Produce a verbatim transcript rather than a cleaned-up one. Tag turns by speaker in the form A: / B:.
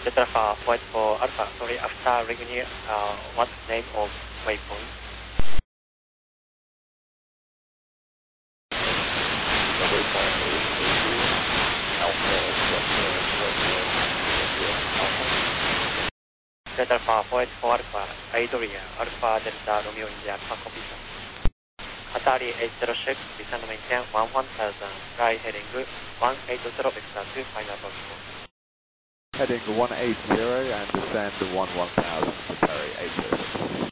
A: Delta Alpha, wait for Alpha, sorry, after ringing, uh, what's the name of waypoint?
B: The waypoint is Alpha, Alpha.
A: Delta Alpha, wait for Alpha, Adria, Alpha Delta Romeo India, Alpha copy. Atari eight zero six, descend maintain one one thousand, fly heading one eight zero extra two, final approximate.
B: Heading one eight zero and descend one one thousand to Perry eight zero six.